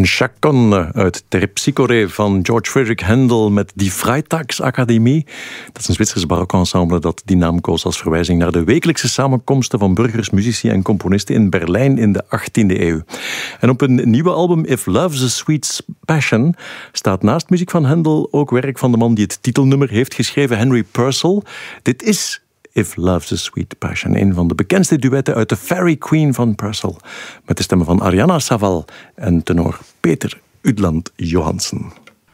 Een chaconne uit Terpsichore van George Frederick Handel met Die Freitagsakademie. Dat is een Zwitsers barokensemble dat die naam koos als verwijzing naar de wekelijkse samenkomsten van burgers, muzici en componisten in Berlijn in de 18e eeuw. En op een nieuwe album If Love's a Sweet Passion staat naast muziek van Handel ook werk van de man die het titelnummer heeft geschreven, Henry Purcell. Dit is If Love's a Sweet Passion, een van de bekendste duetten uit de Fairy Queen van Purcell, met de stemmen van Ariana Saval en tenor Peter Udland Johansen.